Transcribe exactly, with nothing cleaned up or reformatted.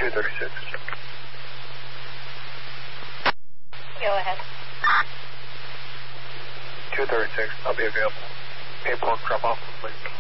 two thirty-six. Go ahead. two thirty-six, I'll be available. Paperwork drop off, please.